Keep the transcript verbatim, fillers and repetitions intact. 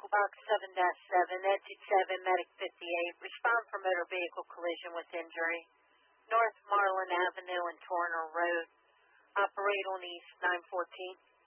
Box seven dash seven, Exit seven, Medic fifty-eight. Respond for motor vehicle collision with injury. North Marlin Avenue and Turner Road. Operate on East nine fourteen.